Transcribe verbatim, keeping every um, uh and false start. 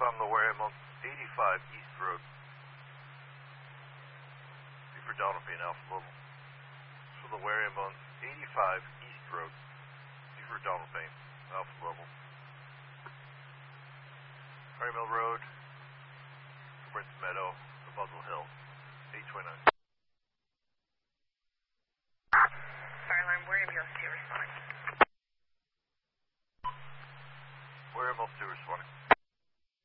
from the Wareham on eighty-five East Road. B for Donald Payne, Alpha Mobile. From the Wareham on eighty-five East Road. B for Donald Payne, Alpha Mobile. Perry Mill Road, Prince Meadow, the Buzzell Hill, eight twenty-nine.